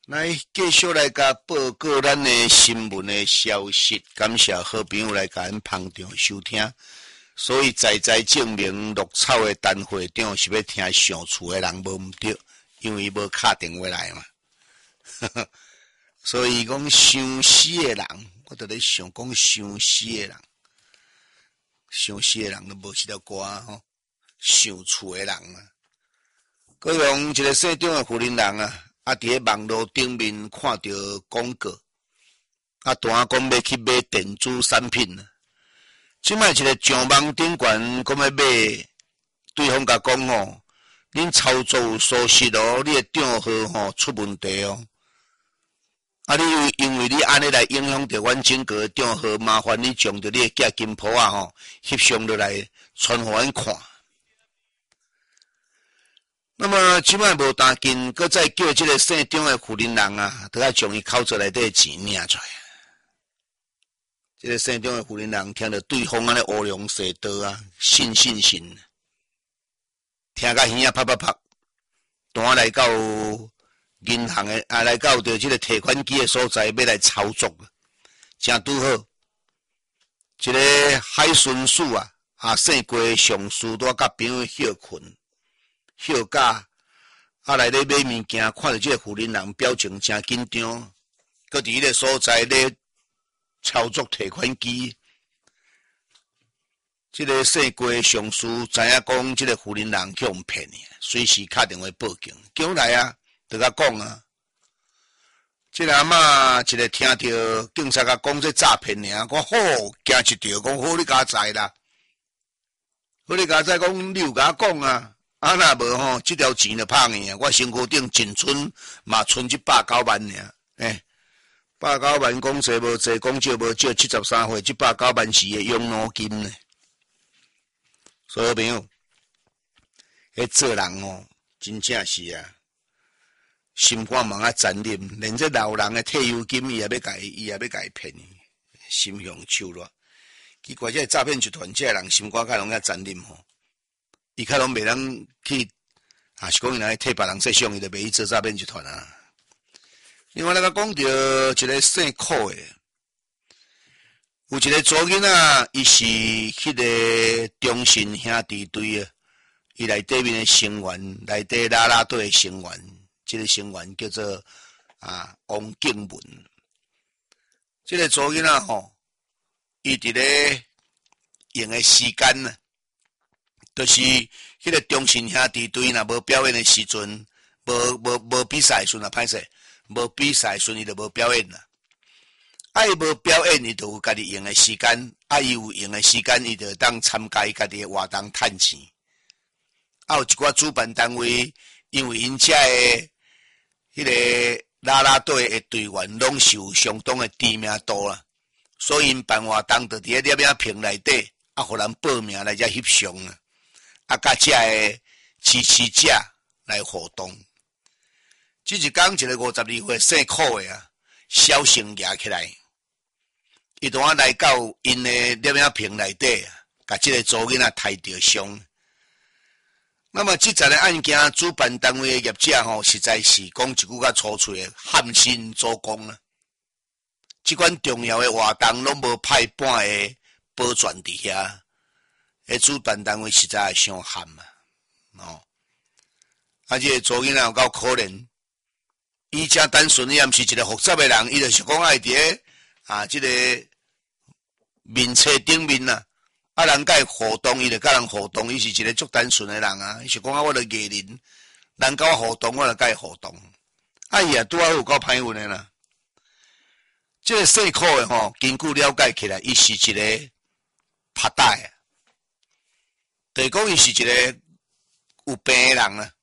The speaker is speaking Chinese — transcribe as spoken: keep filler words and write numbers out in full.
来继续来甲报告咱的新闻的消息，感谢好朋友来甲咱捧场收听。所以在在证明绿草的陈会长是要听上厝的人无毋对，因为无敲电话来嘛。所以讲想死的人，我就咧想讲想死的人，想死的人都无这条歌吼，想厝的人啊。各用一个姓张的富人人啊，啊伫咧网络顶面看到广告，啊单讲要去买电子产品啊。即摆一个上网顶悬讲要买，对方甲讲吼，恁操作有疏失哦，你的账号吼出问题哦。啊，你因为你安尼来影响着阮整个账号，麻烦你将着你的假金铺啊吼，翕相落来传互阮看。那么即摆无当紧，搁再叫即个姓张的富人人啊，都要将伊口座内底钱领出来。即个姓张的富人人听到对方安尼乌龙蛇道啊，信信信，听甲耳啊啪啪啪，单来到银行的啊，来到着即个提款机的所在，要来操作，正拄好，一个海巡署啊，啊姓郭上司都甲朋友休困。休假，啊来咧买物件，看到即个富人人表情真紧张，搁伫迄个所在咧操作提款机。即个姓郭上司知影讲，即个富人人去互骗去，随时敲电话报警，叫来啊，就甲讲啊。即个阿嬷一个听到警察甲讲这诈骗尔，讲好惊一跳，讲好你家知啦，好你家知讲你有甲讲啊。啊，若无吼，即条钱就拍硬啊！我身躯顶净存嘛存一百九万尔，诶，百九万讲济无济，讲少无少，七十三岁，一百九万是个养老金呢。所以朋友，迄做人哦，真正是啊，心肝毛啊残忍，连这老人的退休金伊也要甲伊，伊也要甲伊骗，心向手软。奇怪，这诈骗集团，这人心肝较拢遐残忍吼。伊较拢袂当去，啊是讲伊若去替别人设想，伊就袂去做诈骗集团啊。另外，咱个讲到一个姓寇的，有一个查囡仔，伊是迄个中信兄弟队啊，伊内底面的成员，内底啦啦队的成员，即、这个成员叫做啊王敬文。即、这个查囡仔吼，伊伫咧用的时间呢？就是迄个中信兄弟队若无表演的时阵，无无无比赛时阵啊，歹势，无比赛时阵伊就无表演啦。啊，伊无表演，伊就有家己用的时间；啊，伊有用的时间，伊就当参加伊家己的活动趁钱。啊，有一寡主办单位，因为因遮的迄个啦啦队的队员拢是有相当的知名度啦，所以因办活动就伫咧摄影棚内底，啊，互人报名来遮翕相啊。啊，甲遮个支持者来互动。即一讲一个五十二岁姓寇的啊，小生举起来，伊当啊来到因的摄影棚内底啊，甲即个查囡仔抬着相。那么即阵个案件，主办单位的业者吼，实在是讲一句较粗脆的，憾心做工啊。即款重要的活动拢无派半个保全伫遐。迄主办单位实在是伤憾啊！哦，啊，这个查囡仔有够可怜，伊真单纯，伊也毋是一个复杂的人，伊就是讲爱伫咧啊，即、这个面册顶面啊，啊，人甲伊互动，伊就甲人互动，伊是一个足单纯的人啊，伊是讲啊，我著艺人，人甲我互动，我著甲伊互动，啊，伊也拄好有够歹运的啦。这个姓寇的吼，根据了解起来，伊是一个拍带啊。就是讲伊是一个有病的人啊，